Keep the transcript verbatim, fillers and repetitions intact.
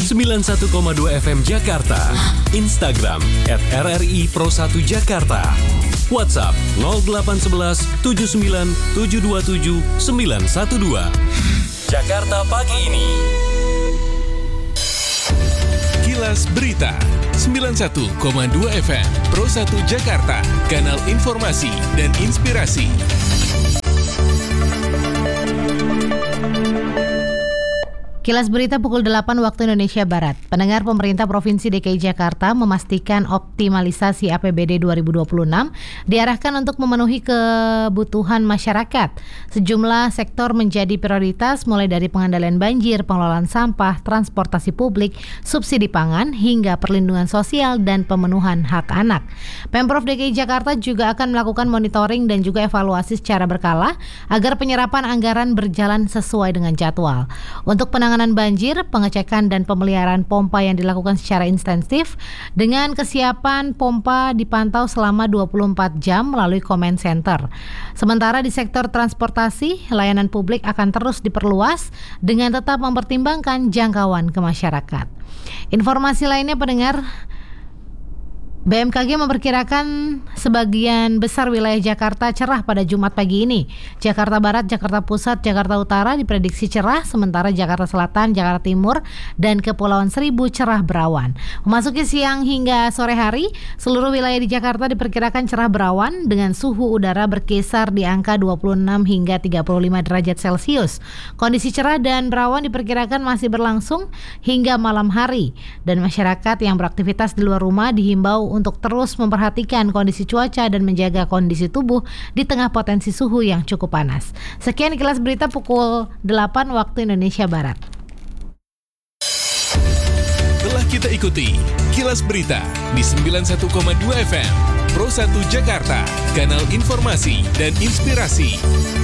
sembilan puluh satu koma dua F M Jakarta. Instagram at R R I Pro satu Jakarta. WhatsApp nol delapan satu satu tujuh sembilan tujuh dua tujuh sembilan satu dua. Jakarta pagi ini. Kilas Berita sembilan puluh satu koma dua F M Pro satu Jakarta, kanal informasi dan inspirasi. Kilas Berita pukul delapan waktu Indonesia Barat. Pendengar, pemerintah Provinsi D K I Jakarta memastikan optimalisasi A P B D dua ribu dua puluh enam diarahkan untuk memenuhi kebutuhan masyarakat. Sejumlah sektor menjadi prioritas mulai dari pengendalian banjir, pengelolaan sampah, transportasi publik, subsidi pangan, hingga perlindungan sosial dan pemenuhan hak anak. Pemprov D K I Jakarta juga akan melakukan monitoring dan juga evaluasi secara berkala agar penyerapan anggaran berjalan sesuai dengan jadwal. Untuk penanganan banjir, pengecekan dan pemeliharaan pompa yang dilakukan secara intensif dengan kesiapan pompa dipantau selama dua puluh empat jam melalui command center. Sementara di sektor transportasi, layanan publik akan terus diperluas dengan tetap mempertimbangkan jangkauan ke masyarakat. Informasi lainnya, pendengar, B M K G memperkirakan sebagian besar wilayah Jakarta cerah pada Jumat pagi ini. Jakarta Barat, Jakarta Pusat, Jakarta Utara diprediksi cerah, sementara Jakarta Selatan, Jakarta Timur, dan Kepulauan Seribu cerah berawan. Memasuki siang hingga sore hari, seluruh wilayah di Jakarta diperkirakan cerah berawan dengan suhu udara berkisar di angka dua puluh enam hingga tiga puluh lima derajat Celcius. Kondisi cerah dan berawan diperkirakan masih berlangsung hingga malam hari, dan masyarakat yang beraktivitas di luar rumah dihimbau untuk terus memperhatikan kondisi cuaca dan menjaga kondisi tubuh di tengah potensi suhu yang cukup panas. Sekian Kilas Berita pukul delapan waktu Indonesia Barat. Telah kita ikuti Kilas Berita di sembilan puluh satu koma dua F M Pro satu Jakarta, kanal informasi dan inspirasi.